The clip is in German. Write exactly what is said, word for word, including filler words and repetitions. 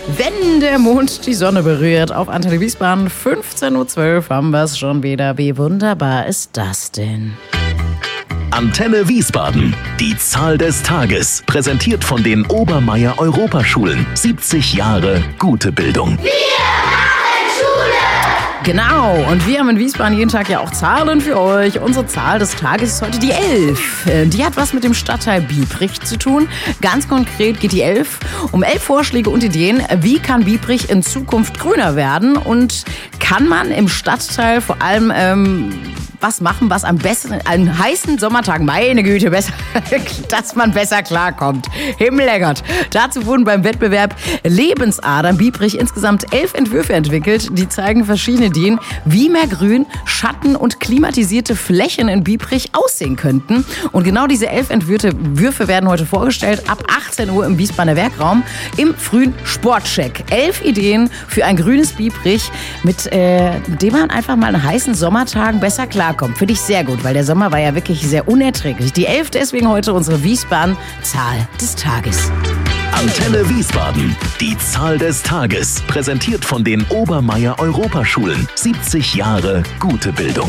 Wenn der Mond die Sonne berührt, auf Antenne Wiesbaden, fünfzehn Uhr zwölf haben wir es schon wieder. Wie wunderbar ist das denn? Antenne Wiesbaden, die Zahl des Tages, präsentiert von den Obermeier Europaschulen. siebzig Jahre gute Bildung. Genau, und wir haben in Wiesbaden jeden Tag ja auch Zahlen für euch. Unsere Zahl des Tages ist heute die elf. Die hat was mit dem Stadtteil Biebrich zu tun. Ganz konkret geht die elf um elf Vorschläge und Ideen. Wie kann Biebrich in Zukunft grüner werden? Und kann man im Stadtteil vor allem ähm, was machen, was am besten an heißen Sommertagen, meine Güte, besser, dass man besser klarkommt. Himmelleckert. Dazu wurden beim Wettbewerb Lebensadern Biebrich insgesamt elf Entwürfe entwickelt. Die zeigen verschiedene Ideen, wie mehr Grün, Schatten und klimatisierte Flächen in Biebrich aussehen könnten. Und genau diese elf Entwürfe werden heute vorgestellt, ab achtzehn Uhr im Wiesbadener Werkraum im frühen Sportcheck. Elf Ideen für ein grünes Biebrich, mit äh, dem man einfach mal an heißen Sommertagen besser klarkommt. Finde ich sehr gut, weil der Sommer war ja wirklich sehr unerträglich. Die elf, deswegen heute unsere Wiesbaden-Zahl des Tages. Antenne Wiesbaden, die Zahl des Tages, präsentiert von den Obermeier Europaschulen. siebzig Jahre gute Bildung.